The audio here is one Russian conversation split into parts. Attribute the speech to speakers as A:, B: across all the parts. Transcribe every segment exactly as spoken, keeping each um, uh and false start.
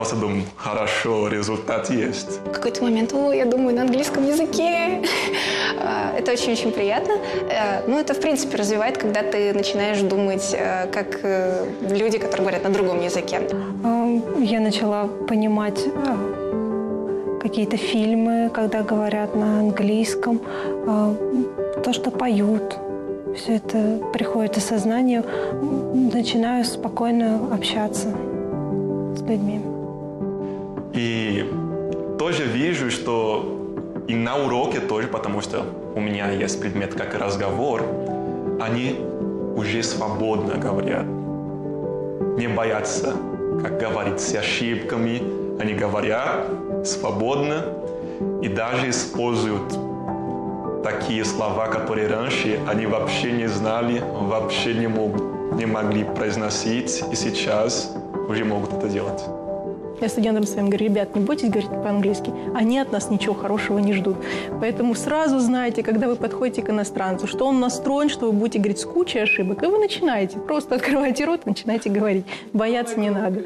A: Я думаю, хорошо, результат есть.
B: В какой-то момент, о, я думаю на английском языке. Это очень-очень приятно. Ну, это, в принципе, развивает, когда ты начинаешь думать, как люди, которые говорят на другом языке.
C: Я начала понимать какие-то фильмы, когда говорят на английском, то, что поют. Все это приходит из сознания. Начинаю спокойно общаться с людьми.
A: И тоже вижу, что и на уроке тоже, потому что у меня есть предмет как разговор, они уже свободно говорят. Не боятся, как говорить, с ошибками. Они говорят свободно и даже используют такие слова, которые раньше они вообще не знали, вообще не, мог, не могли произносить, и сейчас уже могут это делать.
C: Я студентам своим говорю, ребят, не бойтесь говорить по-английски, они от нас ничего хорошего не ждут. Поэтому сразу знайте, когда вы подходите к иностранцу, что он настроен, что вы будете говорить с кучей ошибок, и вы начинаете. Просто открывайте рот, начинайте говорить. Бояться не надо.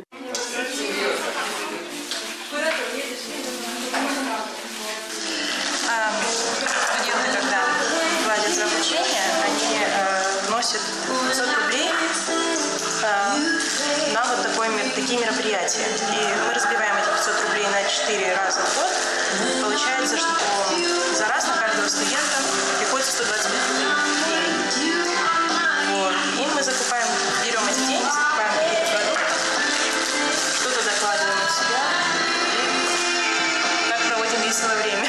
D: Студенты, когда платят за обучение, они э, вносят пятьсот рублей э, на вот такое, такие мероприятия. И мы разбиваем эти пятьсот рублей на четыре раза в год. Получается, что за раз на каждого студента приходится сто двадцать пять рублей. Вот. И мы закупаем, берем эти деньги, закупаем какие-то продукты, что-то докладываем от себя и так проводим веселое время.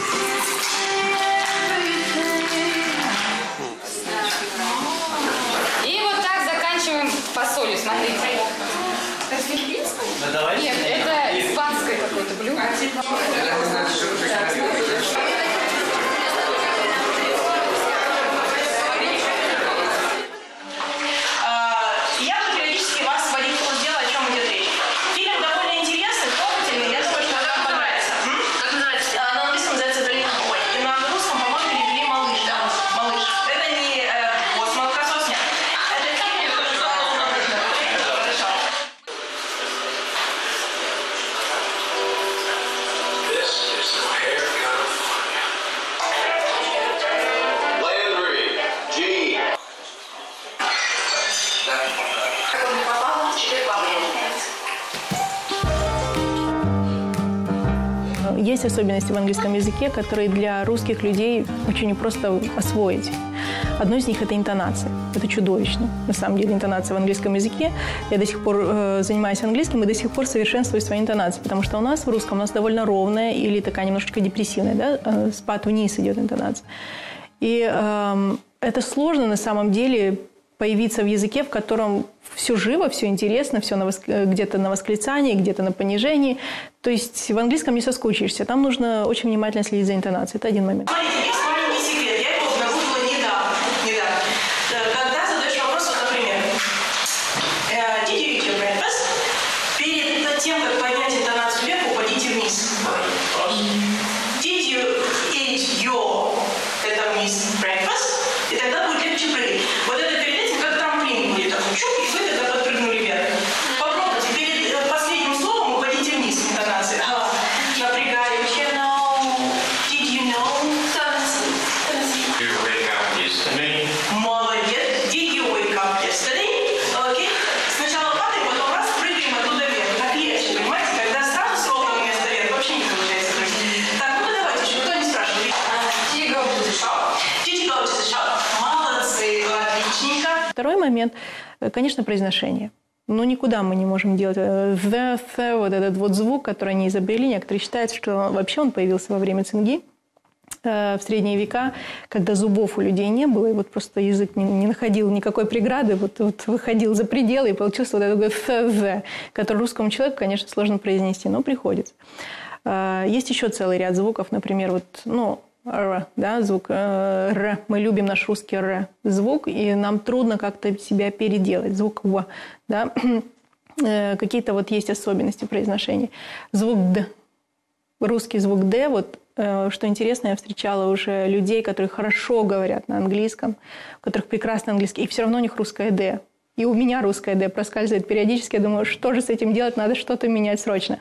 E: И вот так заканчиваем фасолью, смотрите. Нет, это испанское какое-то блюдо.
D: Я буду периодически вас вводить в курс дела, о чем идет речь. Фильм довольно интересный, трогательный, я думаю, что вам понравится. Как называется? На английском называется «Долина Ой». И на русском, по-моему, перевели «Малыш». Да, «Малыш». Это не вот молокосос, нет. Это фильм, который хорошо.
C: Есть особенности в английском языке, которые для русских людей очень непросто освоить. Одно из них – это интонация. Это чудовищно, на самом деле, интонация в английском языке. Я до сих пор э, занимаюсь английским и до сих пор совершенствую свои интонации, потому что у нас в русском у нас довольно ровная или такая немножечко депрессивная, да? э, спад вниз идет интонация. И э, это сложно на самом деле появиться в языке, в котором все живо, все интересно, все на воск... где-то на восклицании, где-то на понижении. То есть в английском не соскучишься. Там нужно очень внимательно следить за интонацией. Это один момент.
D: Смотрите, есть маленький секрет. Я его обнаружила недавно. недавно. Когда задаешь вопрос, вот, например, did you eat your breakfast? Перед тем, как поднять интонацию вверх, упадите вниз. Did you eat your, это вниз, breakfast? И тогда будет легче прыгать. Вот это перед этим, как трамплин будет. Чук, и вы тогда подпрыгнули вверх. Попробуйте. Перед последним словом упадите вниз интонации. Напрягаю. Did you know? Молодец. Did you wake up yesterday? Окей. Сначала падаем, потом раз, прыгаем оттуда вверх. Так легче, понимаете? Когда сразу слово вместо вверх, вообще не получается прыгать. Так, ну давайте еще. Кто не спрашивает? Did you go to the shop? Did you go to the shop? Молодцы, отличненько.
C: Второй момент, конечно, произношение. Ну, никуда мы не можем делать the, the, вот этот вот звук, который они изобрели. Некоторые считают, что вообще он появился во время цинги э, в средние века, когда зубов у людей не было, и вот просто язык не, не находил никакой преграды, вот, вот выходил за пределы, и получился вот этот the, the, который русскому человеку, конечно, сложно произнести, но приходится. Э, есть еще целый ряд звуков, например, вот, ну, р, да, звук э, р. Мы любим наш русский р звук, и нам трудно как-то себя переделать. Звук в, да. э, какие-то вот есть особенности произношения. Звук д. Русский звук д, вот э, что интересно, я встречала уже людей, которые хорошо говорят на английском, у которых прекрасный английский, и все равно у них русское д. И у меня русская «д» проскальзывает периодически. Я думаю, что же с этим делать, надо что-то менять срочно.